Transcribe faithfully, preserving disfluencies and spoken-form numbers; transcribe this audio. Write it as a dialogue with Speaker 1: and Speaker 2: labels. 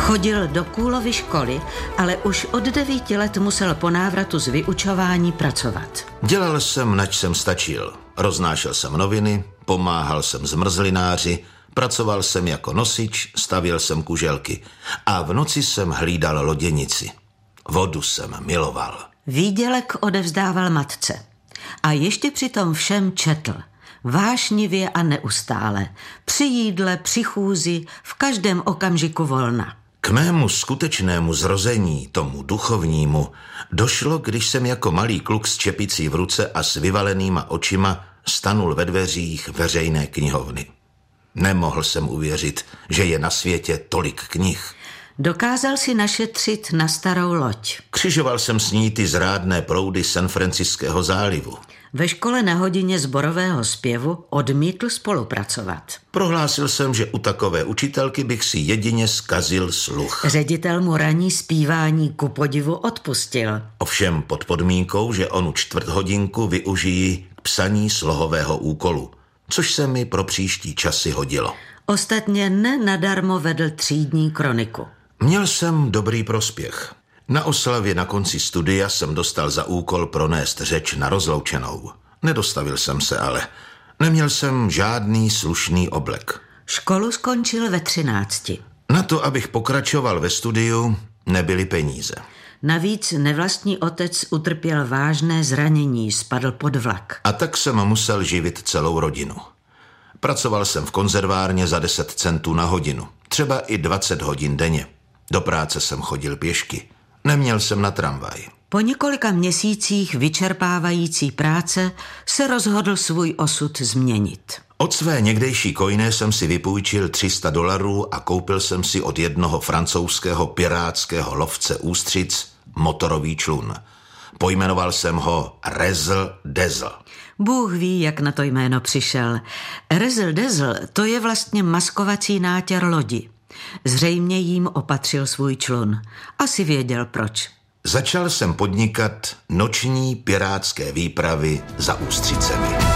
Speaker 1: Chodil do Kůlovy školy, ale už od devíti let musel po návratu z vyučování pracovat.
Speaker 2: Dělal jsem, nač jsem stačil. Roznášel jsem noviny, pomáhal jsem zmrzlináři, pracoval jsem jako nosič, stavěl jsem kuželky a v noci jsem hlídal loděnici. Vodu jsem miloval.
Speaker 1: Výdělek odevzdával matce. A ještě přitom všem četl. Vášnivě a neustále. Při jídle, při chůzi, v každém okamžiku volna.
Speaker 2: K mému skutečnému zrození, tomu duchovnímu, došlo, když jsem jako malý kluk s čepicí v ruce a s vyvalenýma očima stanul ve dveřích veřejné knihovny. Nemohl jsem uvěřit, že je na světě tolik knih.
Speaker 1: Dokázal si našetřit na starou loď.
Speaker 2: Křižoval jsem s ní ty zrádné proudy San Francisského zálivu.
Speaker 1: Ve škole na hodině sborového zpěvu odmítl spolupracovat.
Speaker 2: Prohlásil jsem, že u takové učitelky bych si jedině zkazil sluch.
Speaker 1: Ředitel mu ranní zpívání ku podivu odpustil.
Speaker 2: Ovšem pod podmínkou, že onu čtvrthodinku využijí k psaní slohového úkolu, což se mi pro příští časy hodilo.
Speaker 1: Ostatně ne nadarmo vedl třídní kroniku.
Speaker 2: Měl jsem dobrý prospěch. Na oslavě na konci studia jsem dostal za úkol pronést řeč na rozloučenou. Nedostavil jsem se ale. Neměl jsem žádný slušný oblek.
Speaker 1: Školu skončil ve třinácti.
Speaker 2: Na to, abych pokračoval ve studiu, nebyly peníze.
Speaker 1: Navíc nevlastní otec utrpěl vážné zranění, spadl pod vlak.
Speaker 2: A tak jsem musel živit celou rodinu. Pracoval jsem v konzervárně za deset centů na hodinu. Třeba i dvacet hodin denně. Do práce jsem chodil pěšky. Neměl jsem na tramvaj.
Speaker 1: Po několika měsících vyčerpávající práce se rozhodl svůj osud změnit.
Speaker 2: Od své někdejší kojné jsem si vypůjčil tři sta dolarů a koupil jsem si od jednoho francouzského pirátského lovce ústřic motorový člun. Pojmenoval jsem ho Razzle Dazzle.
Speaker 1: Bůh ví, jak na to jméno přišel. Razzle Dazzle, to je vlastně maskovací nátěr lodi. Zřejmě jím opatřil svůj člun. Asi věděl proč.
Speaker 2: Začal jsem podnikat noční pirátské výpravy za ústřicemi.